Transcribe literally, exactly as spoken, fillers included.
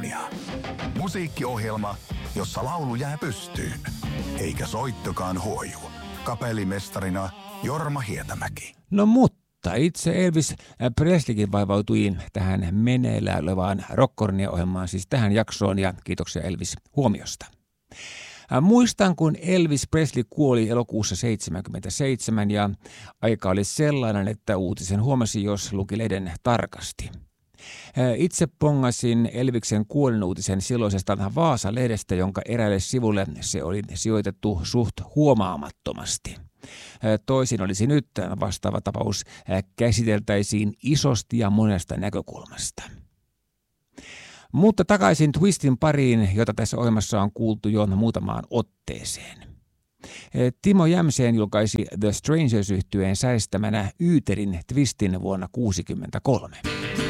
Rockornia. Musiikkiohjelma, jossa laulu jää pystyyn, eikä soittokaan huoju. Kapellimestarina Jorma Hietamäki. No mutta itse Elvis Presleykin vaivautui tähän meneillään olevaan Rockornia-ohjelmaan, siis tähän jaksoon, ja kiitoksia Elvis huomiosta. Muistan, kun Elvis Presley kuoli elokuussa seitsemänkymmentäseitsemän ja aika oli sellainen, että uutisen huomasi, jos luki lehden tarkasti. Itse pongasin Elviksen kuolinuutisen silloisesta Vaasa-lehdestä, jonka eräille sivulle se oli sijoitettu suht huomaamattomasti. Toisin olisi nyt vastaava tapaus käsiteltäisiin isosti ja monesta näkökulmasta. Mutta takaisin Twistin pariin, jota tässä ohjelmassa on kuultu jo muutamaan otteeseen. Timo Jämseen julkaisi The Strangers-yhtyeen säestämänä Yyterin Twistin vuonna tuhatyhdeksänsataakuusikymmentäkolme.